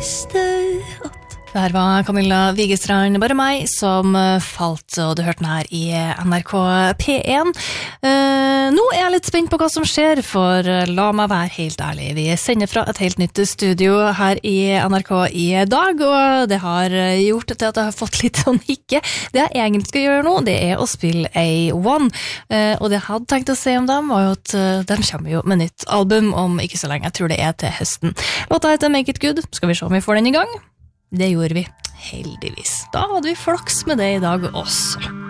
stay up. Det her var Camilla Vigestrand, bare meg, som falt, og du hørte den her i NRK P1. Nå er jeg litt spent på hva som skjer, for la meg være helt ærlig. Vi sender fra et helt nytt studio her i NRK i dag, og det har gjort til at jeg har fått litt sånn hikke. Det jeg egentlig skal gjøre nå, det er å spille A1, og det jeg hadde tenkt å si om dem, var jo at de kommer jo med nytt album om ikke så lenge. Jeg tror det er til høsten. Låta heter Make It Good. Skal vi se om vi får den i gang? Det gjorde vi, heldigvis. Da hadde vi flaks med det i dag også.